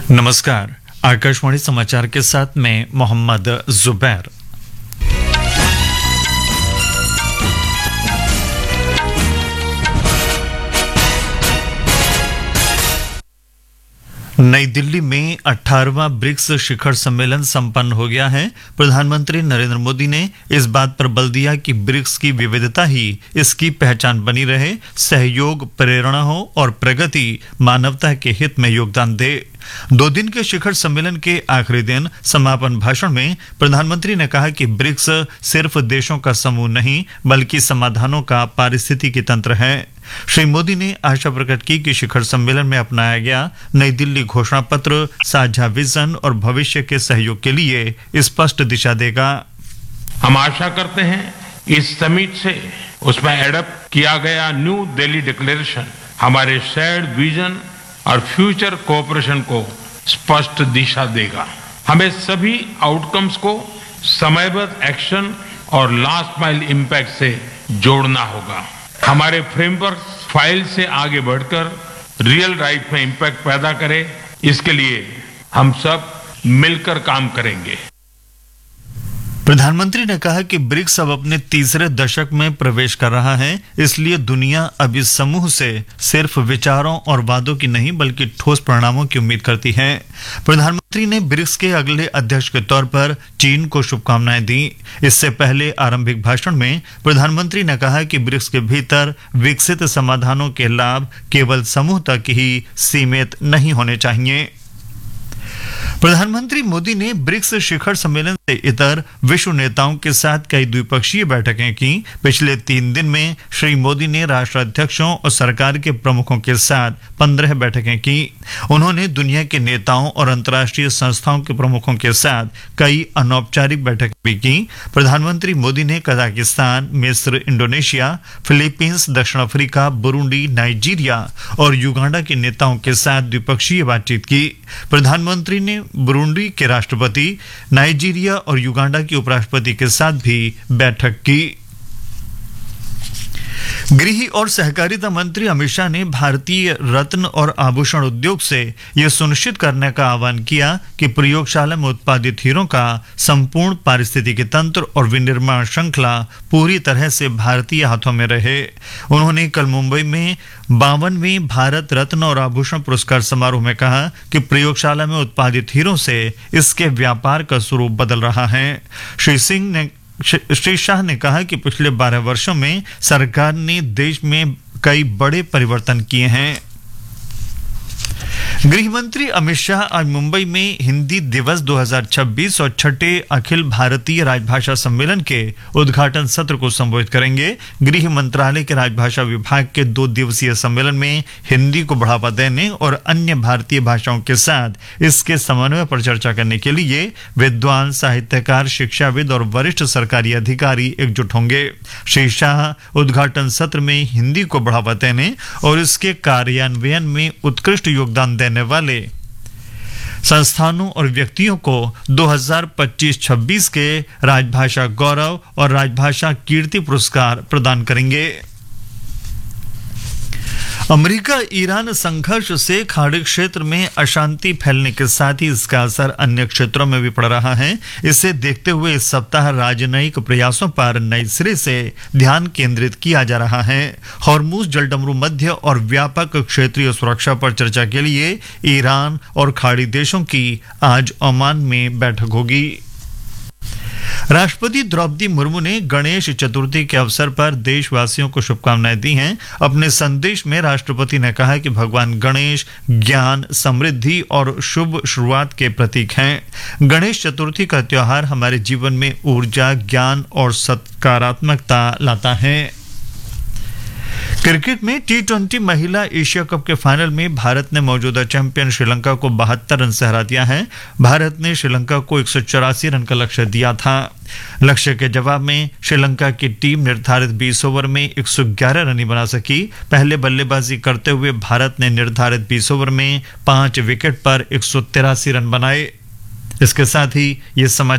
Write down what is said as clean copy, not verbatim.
नमस्कार। आकाशवाणी समाचार के साथ मैं मोहम्मद जुबैर। नई दिल्ली में 18वां ब्रिक्स शिखर सम्मेलन संपन्न हो गया है। प्रधानमंत्री नरेंद्र मोदी ने इस बात पर बल दिया कि ब्रिक्स की विविधता ही इसकी पहचान बनी रहे, सहयोग प्रेरणा हो और प्रगति मानवता के हित में योगदान दे। 2 दिन के शिखर सम्मेलन के आखिरी दिन समापन भाषण में प्रधानमंत्री ने कहा कि ब्रिक्स सिर्फ देशों का समूह नहीं बल्कि समाधानों का पारिस्थितिकी तंत्र है। श्री मोदी ने आशा प्रकट की कि शिखर सम्मेलन में अपनाया गया नई दिल्ली घोषणा पत्र साझा विजन और भविष्य के सहयोग के लिए स्पष्ट दिशा देगा। हम आशा करते हैं इस समिट से उसमें एडप्ट किया गया न्यू दिल्ली डिक्लेरेशन हमारे शेयर्ड विजन और फ्यूचर कोऑपरेशन को स्पष्ट दिशा देगा। हमें सभी आउटकम्स को समयबद्ध एक्शन और लास्ट माइल इम्पैक्ट से जोड़ना होगा। हमारे फ्रेमवर्क फाइल से आगे बढ़कर रियल लाइफ में इम्पैक्ट पैदा करे, इसके लिए हम सब मिलकर काम करेंगे। प्रधानमंत्री ने कहा कि ब्रिक्स अब अपने तीसरे दशक में प्रवेश कर रहा है, इसलिए दुनिया अब इस समूह से सिर्फ विचारों और वादों की नहीं बल्कि ठोस परिणामों की उम्मीद करती है। प्रधानमंत्री ने ब्रिक्स के अगले अध्यक्ष के तौर पर चीन को शुभकामनाएं दी। इससे पहले आरंभिक भाषण में प्रधानमंत्री ने कहा कि ब्रिक्स के भीतर विकसित समाधानों के लाभ केवल समूह तक ही सीमित नहीं होने चाहिए। प्रधानमंत्री मोदी ने ब्रिक्स शिखर सम्मेलन से इतर विश्व नेताओं के साथ कई द्विपक्षीय बैठकें की। पिछले 3 दिन में श्री मोदी ने राष्ट्राध्यक्षों और सरकार के प्रमुखों के साथ 15 बैठकें की। उन्होंने दुनिया के नेताओं और अंतर्राष्ट्रीय संस्थाओं के प्रमुखों के साथ कई अनौपचारिक बैठकें भी की। प्रधानमंत्री मोदी ने कजाकिस्तान, मिस्र, इंडोनेशिया, फिलीपींस, दक्षिण अफ्रीका, बुरुंडी, नाइजीरिया और युगांडा के नेताओं के साथ द्विपक्षीय बातचीत की। प्रधानमंत्री ने बुरुंडी के राष्ट्रपति, नाइजीरिया और युगांडा के उपराष्ट्रपति के साथ भी बैठक की। गृह और सहकारिता मंत्री अमित शाह ने भारतीय रत्न और आभूषण उद्योग से यह सुनिश्चित करने का आह्वान किया कि प्रयोगशाला में उत्पादित हीरों का संपूर्ण पारिस्थितिकी तंत्र और विनिर्माण श्रृंखला पूरी तरह से भारतीय हाथों में रहे। उन्होंने कल मुंबई में 52वें भारत रत्न और आभूषण पुरस्कार समारोह में कहा कि प्रयोगशाला में उत्पादित हीरों से इसके व्यापार का स्वरूप बदल रहा है। श्री शाह ने कहा कि पिछले 12 वर्षों में सरकार ने देश में कई बड़े परिवर्तन किए हैं। गृह मंत्री अमित शाह आज मुंबई में हिंदी दिवस 2026 और 6ठे अखिल भारतीय राजभाषा सम्मेलन के उद्घाटन सत्र को संबोधित करेंगे। गृह मंत्रालय के राजभाषा विभाग के 2 दिवसीय सम्मेलन में हिंदी को बढ़ावा देने और अन्य भारतीय भाषाओं के साथ इसके समन्वय पर चर्चा करने के लिए विद्वान, साहित्यकार, शिक्षाविद और वरिष्ठ सरकारी अधिकारी एकजुट होंगे। श्री शाह उद्घाटन सत्र में हिंदी को बढ़ावा देने और इसके कार्यान्वयन में उत्कृष्ट योगदान देने वाले संस्थानों और व्यक्तियों को 2025-26 के राजभाषा गौरव और राजभाषा कीर्ति पुरस्कार प्रदान करेंगे। अमेरिका ईरान संघर्ष से खाड़ी क्षेत्र में अशांति फैलने के साथ ही इसका असर अन्य क्षेत्रों में भी पड़ रहा है। इसे देखते हुए इस सप्ताह राजनयिक प्रयासों पर नए सिरे से ध्यान केंद्रित किया जा रहा है। हॉर्मुज जलडमरू मध्य और व्यापक क्षेत्रीय सुरक्षा पर चर्चा के लिए ईरान और खाड़ी देशों की आज ओमान में बैठक होगी। राष्ट्रपति द्रौपदी मुर्मू ने गणेश चतुर्थी के अवसर पर देशवासियों को शुभकामनाएं दी हैं। अपने संदेश में राष्ट्रपति ने कहा कि भगवान गणेश ज्ञान, समृद्धि और शुभ शुरुआत के प्रतीक हैं। गणेश चतुर्थी का त्योहार हमारे जीवन में ऊर्जा, ज्ञान और सकारात्मकता लाता है। क्रिकेट में T20 महिला एशिया कप के फाइनल में भारत ने मौजूदा चैंपियन श्रीलंका को 72 रन से हरा दिया है। भारत ने श्रीलंका को 184 रन का लक्ष्य दिया था। लक्ष्य के जवाब में श्रीलंका की टीम निर्धारित 20 ओवर में 111 रन ही बना सकी। पहले बल्लेबाजी करते हुए भारत ने निर्धारित 20 ओवर में 5 विकेट पर 183 रन बनाए। इसके साथ ही ये समाचार